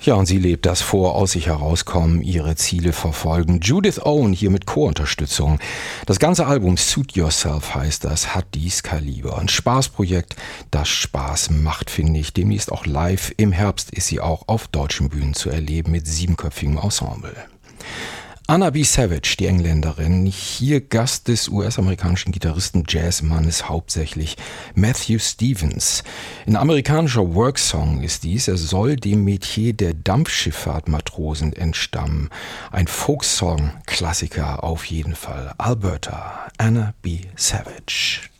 Ja, und sie lebt das vor, aus sich herauskommen, ihre Ziele verfolgen. Judith Owen hier mit Chorunterstützung. Das ganze Album Suit Yourself heißt das, hat dies Kaliber. Ein Spaßprojekt, das Spaß macht, finde ich. Demnächst auch live. Im Herbst ist sie auch auf deutschen Bühnen zu erleben mit 7-köpfigem Ensemble. Anna B. Savage, die Engländerin, hier Gast des US-amerikanischen Gitarristen Jazzmannes hauptsächlich Matthew Stevens. Ein amerikanischer Worksong ist dies. Er soll dem Metier der Dampfschifffahrtmatrosen entstammen. Ein Folksong-Klassiker auf jeden Fall. Alberta, Anna B. Savage.